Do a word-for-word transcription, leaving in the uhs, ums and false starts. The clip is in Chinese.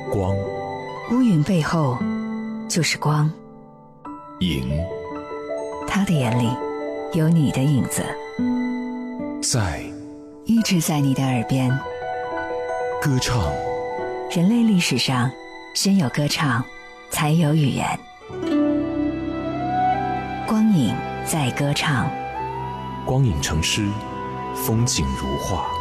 光， 乌云背后就是光。 影， 他的眼里有你的影子， 在一直在你的耳边。 歌唱， 人类历史上先有歌唱，才有语言。光影在歌唱， 光影成诗，风景如画。